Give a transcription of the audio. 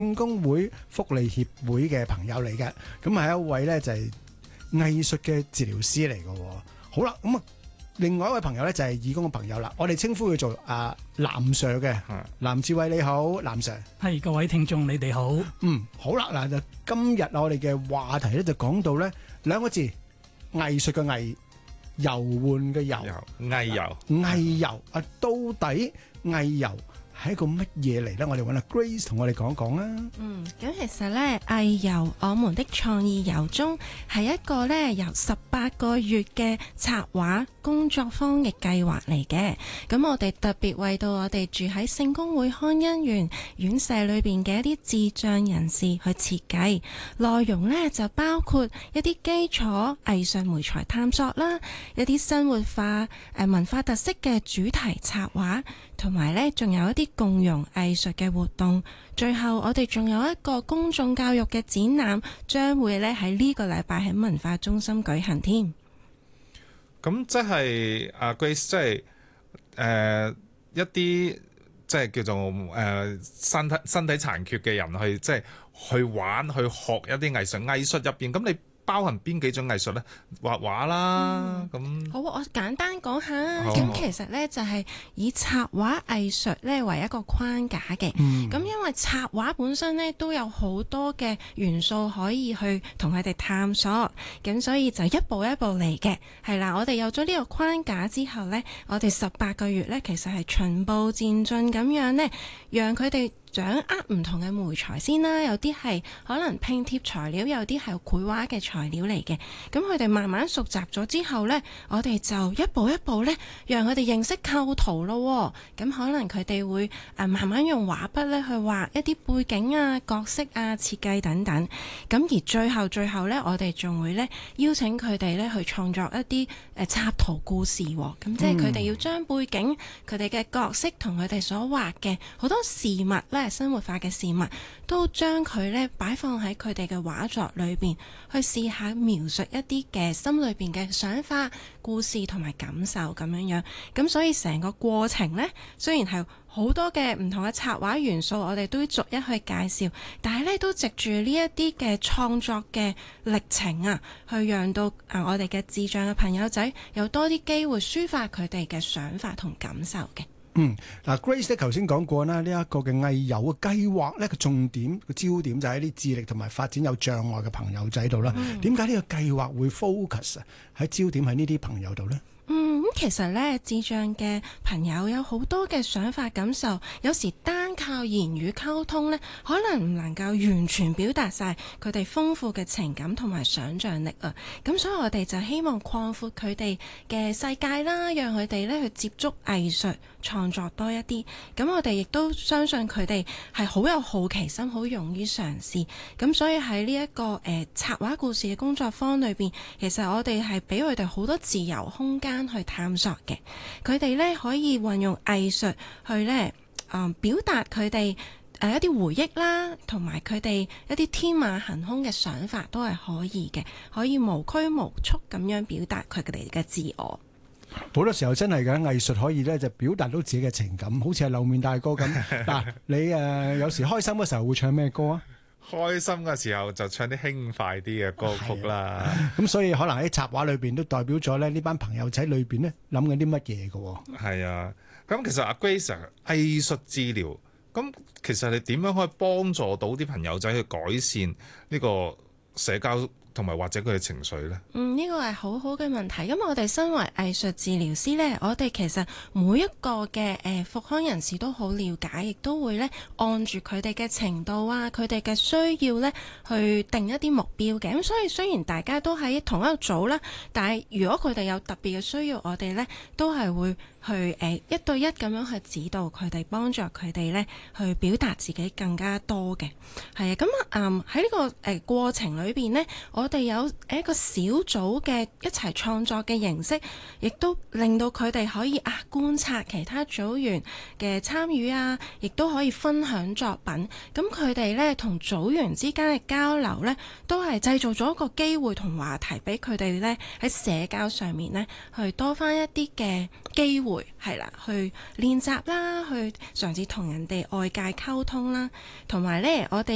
聖公會福利協會嘅朋友嚟嘅，咁係一位咧就係藝術嘅治療師嚟嘅。好啦，咁啊，另外一位朋友咧就係義工嘅朋友啦，我哋稱呼佢做藍 Sir 嘅，藍志偉你好，藍 Sir。 係，各位聽眾你哋好。 好啦，嗱就今日我哋嘅話題咧就講到咧兩個字，藝術嘅藝，遊玩嘅遊，藝遊啊，到底藝遊係一個乜嘢嚟咧？我哋揾阿 Grace 同我哋講講啦。 咁其實咧，藝遊我們的創意遊中係一個咧由18個月嘅策劃工作坊嘅計劃嚟嘅。咁我哋特別為到我哋住喺聖公會康恩園院舍裏邊嘅一啲智障人士去設計，內容咧就包括一啲基礎藝術媒材探索啦，一啲生活化文化特色嘅主題策劃，同埋咧仲有一啲共融藝術嘅活動。最後我哋仲有一個公眾教育嘅展覽，將會咧喺呢個禮拜喺文化中心舉行添。 咁即係Grace，即係一啲即係叫做身體殘缺嘅人去即係去玩去學一啲藝術入邊，咁你包含邊幾種藝術呢？畫畫啦，咁好，我簡單講下。咁其實呢，就係以插畫藝術呢為一個框架嘅。咁因為插畫本身呢都有好多嘅元素可以去同佢哋探索，咁所以就一步一步嚟嘅。係啦，我哋有咗呢個框架之後呢，我哋18個月呢其實係循步漸進咁樣呢，讓佢哋掌握唔同嘅媒材先啦，有啲係可能拼貼材料，有啲係繪畫嘅材料嚟嘅。咁佢哋慢慢熟習咗之後呢，我哋就一步一步呢，讓佢哋認識構圖咯。咁可能佢哋會慢慢用畫筆呢去畫一啲背景啊、角色啊、設計等等。咁而最後呢，我哋仲會呢邀請佢哋呢去創作一啲插圖故事。咁即係佢哋要將背景、佢哋嘅角色同佢哋所畫嘅好多事物呢，生活化嘅事物，都將佢咧擺放喺佢哋嘅畫作裏邊，去試下描述一啲嘅心裏邊嘅想法、故事同埋感受咁樣樣。咁所以成個過程呢，雖然係好多嘅唔同嘅插畫元素，我哋都逐一去介紹，但係咧都藉住呢一啲嘅創作嘅歷程啊，去讓到我哋嘅智障嘅朋友仔有多啲機會抒發佢哋嘅想法同感受嘅。 Grace 咧頭先講過啦，呢一個嘅藝遊嘅計劃咧，個重點個焦點就喺啲智力同埋發展有障礙嘅朋友仔度啦。點解呢個計劃會 focus 喺焦點喺呢啲朋友度呢？ 其實咧，智障嘅朋友有好多嘅想法感受，有時單靠言語溝通咧，可能唔能夠完全表達晒佢哋豐富嘅情感同埋想像力啊。咁所以我哋就希望擴闊佢哋嘅世界啦，讓佢哋咧去接觸藝術創作多一啲。咁我哋亦都相信佢哋係好有好奇心，好勇於嘗試。咁所以喺呢一個插畫故事嘅工作坊裏邊，其實我哋係俾佢哋好多自由空間去探索嘅。佢哋咧可以運用藝術去咧表達佢哋一啲回憶啦，同埋佢哋一啲天馬行空嘅想法都係可以嘅，可以無拘無束咁樣表達佢哋嘅自我。 好多時候真係嘅藝術可以咧就表達到自己嘅情感，好似係流面大哥咁。嗱，你有時開心嘅時候會唱咩歌啊？ 開心嘅時候就唱啲輕快啲嘅歌曲啦。 咁所以可能喺插畫裏邊都代表咗咧呢班朋友仔裏邊咧諗緊啲乜嘢嘅。 係啊，咁其實阿 Grace 藝術治療，咁其實你點樣可以幫助到啲朋友仔去改善呢個社交同埋或者佢嘅情緒呢？ 呢個係好好嘅問題。咁我哋身為藝術治療師呢，我哋其實每一個嘅復康人士都好了解，亦都會呢按住佢哋嘅程度啊，佢哋嘅需要呢去定一啲目標嘅。咁所以雖然大家都喺同一個組啦，但係如果佢哋有特別嘅需要，我哋呢都係會去一對一咁樣去指導佢哋，幫助佢哋呢去表達自己更加多嘅。係啊，咁喺呢個過程裏邊呢，我哋有一個小組嘅一齊創作嘅形式，亦都令到佢哋可以觀察其他組員嘅參與啊，亦都可以分享作品。咁佢哋呢同組員之間嘅交流呢，都係製造咗一個機會同話題俾佢哋呢喺社交上面呢去多返一啲嘅機會，係啦，去練習啦，去嘗試同人哋外界溝通啦，同埋呢我哋